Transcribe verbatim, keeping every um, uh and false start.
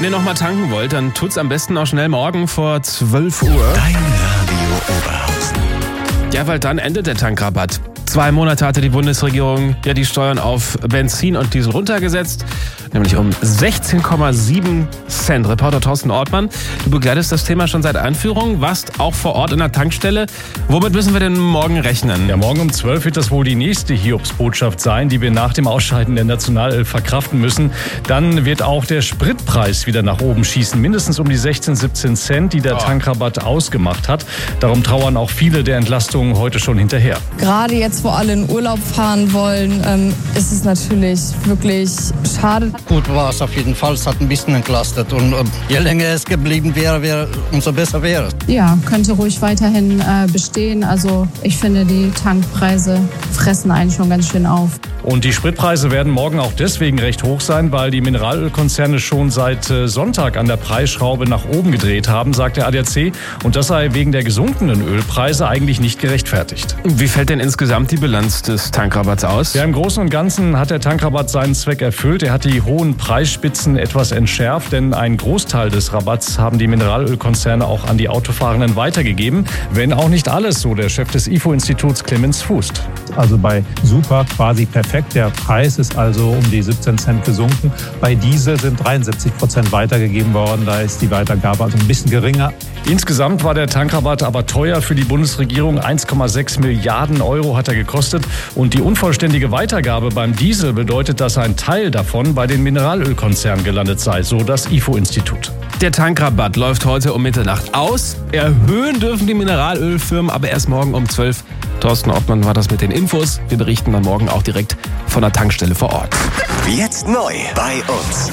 Wenn ihr noch mal tanken wollt, dann tut's am besten auch schnell morgen vor zwölf Uhr. Dein Radio Oberhausen. Ja, weil dann endet der Tankrabatt. Zwei Monate hatte die Bundesregierung ja die Steuern auf Benzin und Diesel runtergesetzt, nämlich um sechzehn Komma sieben Cent. Reporter Thorsten Ortmann, du begleitest das Thema schon seit Einführung, warst auch vor Ort in der Tankstelle. Womit müssen wir denn morgen rechnen? Ja, morgen um zwölf wird das wohl die nächste Hiobsbotschaft sein, die wir nach dem Ausscheiden der Nationalelf verkraften müssen. Dann wird auch der Spritpreis wieder nach oben schießen, mindestens um die sechzehn, siebzehn Cent, die der Oh. Tankrabatt ausgemacht hat. Darum trauern auch viele der Entlastungen heute schon hinterher. Gerade jetzt, wo alle in Urlaub fahren wollen, ähm, ist es natürlich wirklich schade. Gut war es auf jeden Fall, es hat ein bisschen entlastet und äh, je länger es geblieben wäre, wäre umso besser wäre es. Ja, könnte ruhig weiterhin äh, bestehen. Also ich finde, die Tankpreise fressen einen schon ganz schön auf. Und die Spritpreise werden morgen auch deswegen recht hoch sein, weil die Mineralölkonzerne schon seit äh, Sonntag an der Preisschraube nach oben gedreht haben, sagt der A D A C. Und das sei wegen der gesunkenen Ölpreise eigentlich nicht gerechtfertigt. Wie fällt denn insgesamt die Bilanz des Tankrabatts aus? Ja, im Großen und Ganzen hat der Tankrabatt seinen Zweck erfüllt. Er hat die hohen Preisspitzen etwas entschärft, denn einen Großteil des Rabatts haben die Mineralölkonzerne auch an die Autofahrenden weitergegeben. Wenn auch nicht alles, so der Chef des I F O-Instituts Clemens Fußt. Also bei Super quasi perfekt. Der Preis ist also um die siebzehn Cent gesunken. Bei Diesel sind dreiundsiebzig Prozent weitergegeben worden. Da ist die Weitergabe also ein bisschen geringer. Insgesamt war der Tankrabatt aber teuer für die Bundesregierung. eins Komma sechs Milliarden Euro hat er gekostet. Und die unvollständige Weitergabe beim Diesel bedeutet, dass ein Teil davon bei den Mineralölkonzernen gelandet sei, so das I F O-Institut. Der Tankrabatt läuft heute um Mitternacht aus. Erhöhen dürfen die Mineralölfirmen aber erst morgen um zwölf. Thorsten Ortmann war das mit den Infos. Wir berichten dann morgen auch direkt von der Tankstelle vor Ort. Jetzt neu bei uns.